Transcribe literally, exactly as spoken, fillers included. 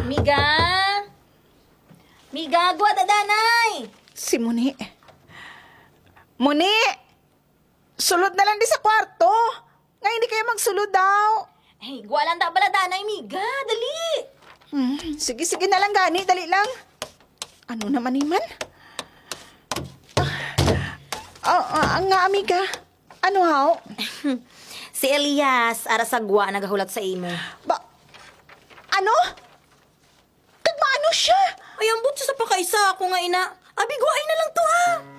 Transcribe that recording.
Miga! Miga, gwa da danay! Si Muni. Muni! Sulod na lang di sa kwarto. Nga hindi kayo magsulod daw. Hey, gwa lang da bala danay, Miga! Dali! Hmm, sige, sige na lang gani. Dali lang. Ano naman iman? Ah, ah, ah, nga, amiga. Ano haw? Si Elias, ara sa gwa, nagahulat sa imo. Ba? Ano? Kagmaano siya? Ay, ambot siya sa pakaisa ako nga ina. Abi, gwaay na lang to ha!